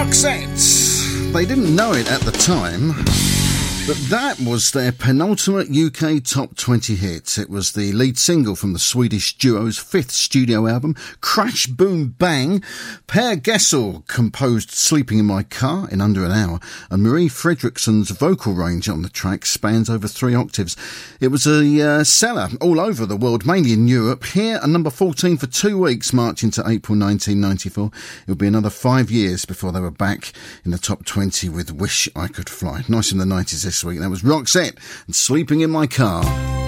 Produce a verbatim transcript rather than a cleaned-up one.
Roxette. They didn't know it at the time, but that was their penultimate U K top twenty hit. It was the lead single from the Swedish duo's fifth studio album, Crash Boom Bang. Per Gessle composed Sleeping in My Car in under an hour, and Marie Fredrikson's vocal range on the track spans over three octaves. It was a uh, seller all over the world, mainly in Europe. Here, at number fourteen for two weeks, March into April nineteen ninety-four. It would be another five years before they were back in the top twenty with Wish I Could Fly. Nice in the nineties this week. That was Roxette and Sleeping in My Car.